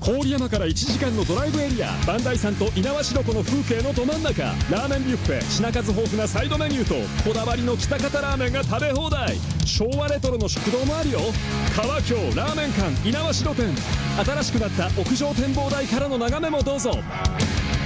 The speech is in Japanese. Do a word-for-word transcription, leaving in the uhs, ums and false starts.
郡山からいちじかんのドライブエリア、磐梯山と猪苗代湖の風景のど真ん中。ラーメンビュッフェ、品数豊富なサイドメニューとこだわりの喜多方ラーメンが食べ放題。昭和レトロの食堂もあるよ。川京ラーメン館猪苗代店。新しくなった屋上展望台からの眺めもどうぞ。